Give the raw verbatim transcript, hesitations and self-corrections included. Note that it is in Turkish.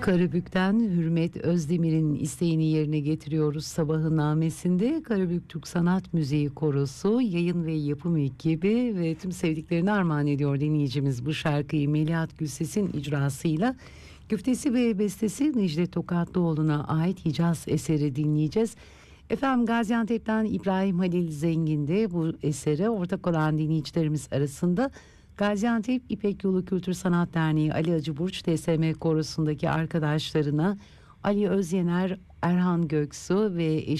Karabük'ten Hürmet Özdemir'in isteğini yerine getiriyoruz sabahın namesinde. Karabük Türk Sanat Müziği Korosu, yayın ve yapım ekibi ve tüm sevdiklerini armağan ediyor dinleyicimiz bu şarkıyı Melihat Gülses'in icrasıyla. Güftesi ve bestesi Necdet Tokatlıoğlu'na ait Hicaz eseri dinleyeceğiz. Efendim Gaziantep'ten İbrahim Halil Zengin de bu esere ortak olan dinleyicilerimiz arasında. Gaziantep İpek Yolu Kültür Sanat Derneği Ali Acı Burç T S M Korosu'ndaki arkadaşlarına Ali Özyener, Erhan Göksu ve eşi